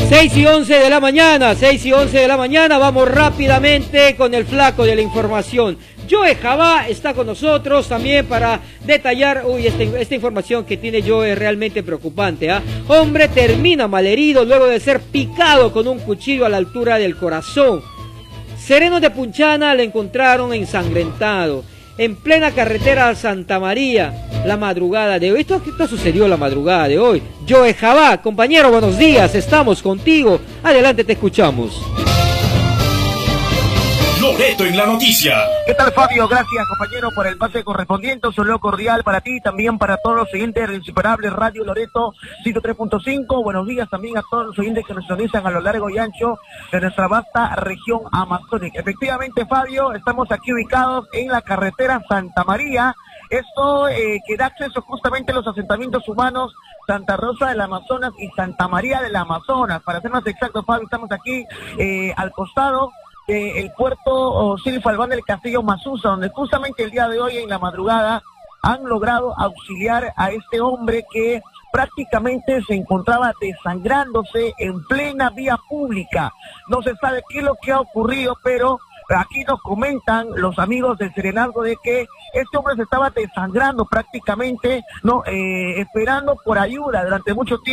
6:11 de la mañana, 6:11 de la mañana, vamos rápidamente con el flaco de la información. Joe Jabá está con nosotros también para detallar, esta información que tiene Joe es realmente preocupante, ¿ah? Hombre termina malherido luego de ser picado con un cuchillo a la altura del corazón. Serenos de Punchana le encontraron ensangrentado en plena carretera a Santa María la madrugada de hoy. Esto sucedió la madrugada de hoy. Joe Jabá, compañero, buenos días, estamos contigo. Adelante, te escuchamos. Loreto en la noticia. ¿Qué tal, Fabio? Gracias, compañero, por el pase correspondiente. Un saludo cordial para ti y también para todos los oyentes de Insuperable Radio Loreto 103.5. Buenos días también a todos los oyentes que nos sintonizan a lo largo y ancho de nuestra vasta región amazónica. Efectivamente, Fabio, estamos aquí ubicados en la carretera Santa María. Esto que da acceso justamente a los asentamientos humanos Santa Rosa del Amazonas y Santa María del Amazonas. Para ser más exacto, Fabio, estamos aquí al costado el puerto Silvio Albán del Castillo Masusa, donde justamente el día de hoy en la madrugada han logrado auxiliar a este hombre que prácticamente se encontraba desangrándose en plena vía pública. No se sabe qué es lo que ha ocurrido, pero aquí nos comentan los amigos del Serenazgo de que este hombre se estaba desangrando prácticamente, esperando por ayuda durante mucho tiempo.